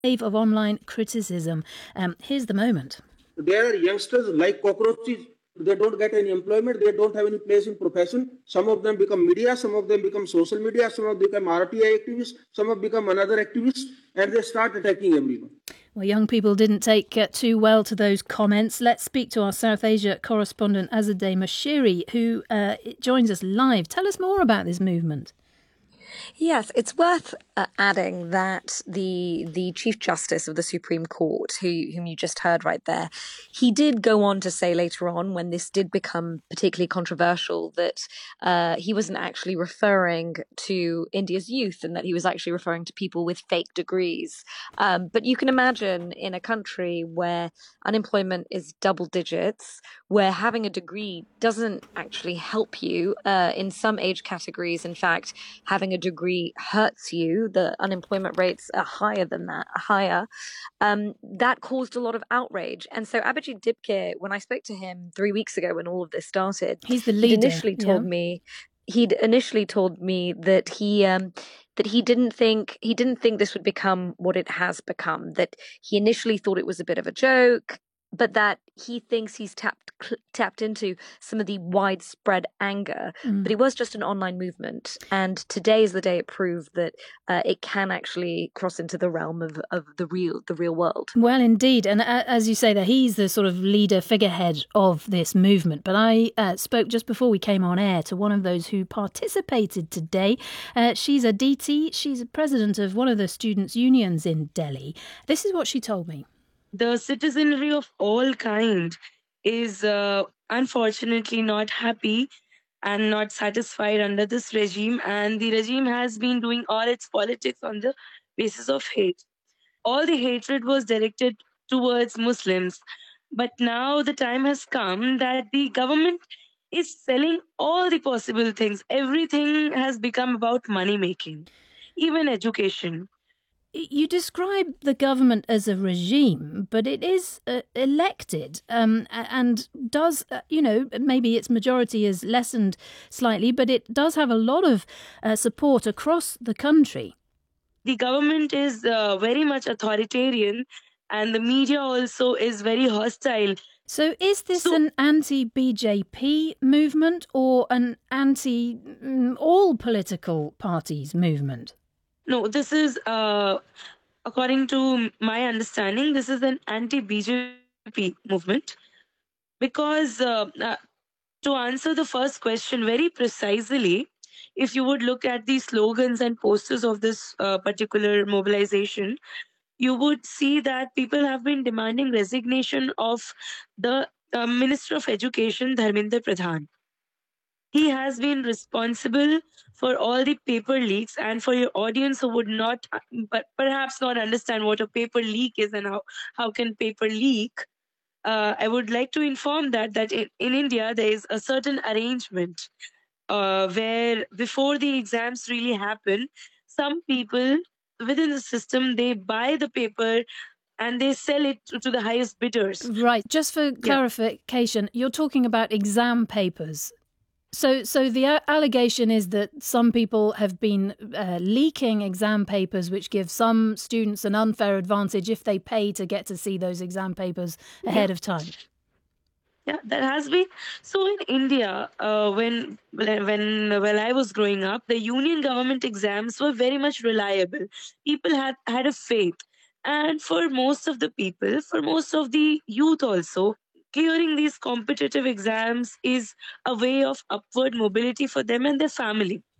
Wave of online criticism. Here's the moment. There are youngsters like cockroaches. They don't get any employment. They don't have any place in profession. Some of them become media. Some of them become social media. Some of them become RTI activists. Some have become another activists, and they start attacking everyone. Well, young people didn't take too well to those comments. Let's speak to our South Asia correspondent Azadeh Moshiri, who joins us live. Tell us more about this movement. Yes, it's worth adding that the Chief Justice of the Supreme Court, whom you just heard right there, he did go on to say later on, when this did become particularly controversial, that he wasn't actually referring to India's youth, and that he was actually referring to people with fake degrees. But you can imagine in a country where unemployment is double digits, where having a degree doesn't actually help you in some age categories. In fact, having a degree hurts you. The unemployment rates are higher than that, that caused a lot of outrage. And so Abhijit Dipke, when I spoke to him 3 weeks ago when all of this started, he's the leader. He'd initially told me that he didn't think this would become what it has become, that he initially thought it was a bit of a joke, but that he thinks he's tapped into some of the widespread anger. But it was just an online movement, and today is the day it proved that it can actually cross into the realm of the real world. Well, indeed, and as you say, that he's the sort of leader, figurehead of this movement. But I spoke just before we came on air to one of those who participated today. She's Aditi. She's a president of one of the students' unions in Delhi. This is what she told me. The citizenry of all kind is unfortunately not happy and not satisfied under this regime, and the regime has been doing all its politics on the basis of hate. All the hatred was directed towards Muslims, but now the time has come that the government is selling all the possible things. Everything has become about money making, even education. You describe the government as a regime, but it is elected and does, maybe its majority is lessened slightly, but it does have a lot of support across the country. The government is very much authoritarian, and the media also is very hostile. So is this an anti-BJP movement or an anti-all political parties movement? No, this is, according to my understanding, this is an anti-BJP movement. Because to answer the first question very precisely, if you would look at the slogans and posters of this particular mobilization, you would see that people have been demanding resignation of the Minister of Education, Dharmendra Pradhan. He has been responsible for all the paper leaks, and for your audience who would not, but perhaps not understand what a paper leak is and how can paper leak, I would like to inform that in India there is a certain arrangement where before the exams really happen, some people within the system, they buy the paper and they sell it to the highest bidders. Right. Just for clarification, you're talking about exam papers. So the allegation is that some people have been leaking exam papers, which give some students an unfair advantage if they pay to get to see those exam papers ahead of time. Yeah, that has been. So in India, when I was growing up, the union government exams were very much reliable. People had a faith. And for most of the people, for most of the youth also, clearing these competitive exams is a way of upward mobility for them and their family.